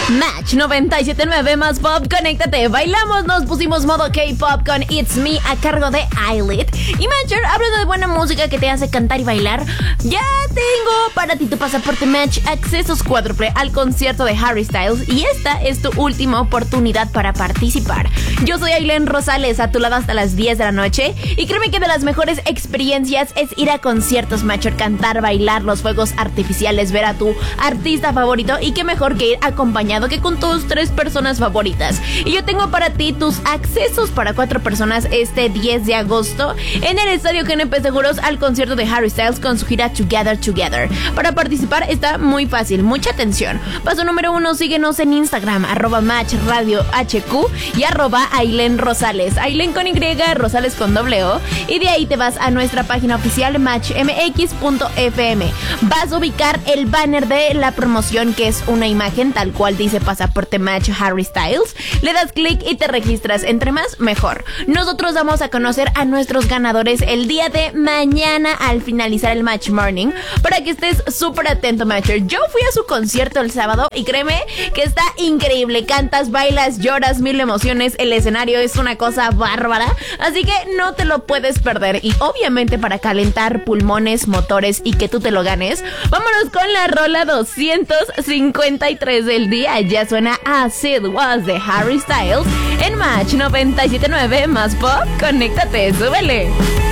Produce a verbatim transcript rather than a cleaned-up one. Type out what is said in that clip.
Match noventa y siete punto nueve más pop, conéctate, bailamos, nos pusimos modo K-pop con It's Me a cargo de Eyelid. Y Matcher, hablando de buena música que te hace cantar y bailar, ya tengo para ti tu pasaporte Match, accesos cuádruple al concierto de Harry Styles, y esta es tu última oportunidad para participar. Yo soy Ailén Rosales, a tu lado hasta las diez de la noche, y créeme que de las mejores experiencias es ir a conciertos Matcher, cantar, bailar, los fuegos artificiales, ver a tu artista favorito, y qué mejor que ir acompañado que con tus tres personas favoritas. Y yo tengo para ti tus accesos para cuatro personas este diez de agosto en el Estadio G N P Seguros al concierto de Harry Styles con su gira Together Together. Para participar está muy fácil, mucha atención. Paso número uno, síguenos en Instagram, arroba Match Radio H Q y arroba Ailén Rosales, Ailén con Y, Rosales con doble O, y de ahí te vas a nuestra página oficial match m x punto f m. Vas a ubicar el banner de la promoción, que es una imagen tal cual dice pasaporte Match Harry Styles, le das clic y te registras. Entre más, mejor. Nosotros vamos a conocer a nuestros ganadores el día de mañana al finalizar el Match Morning, para que estés súper atento, Matcher. Yo fui a su concierto el sábado y créeme que está increíble. Cantas, bailas, lloras, mil emociones. El escenario es una cosa bárbara, así que no te lo puedes perder. Y obviamente, para calentar pulmones, motores y que tú te lo ganes, vámonos con la rola doscientos cincuenta y tres del día. Ya suena As It Was de Harry Styles en Match noventa y siete punto nueve más pop. Conéctate, súbele.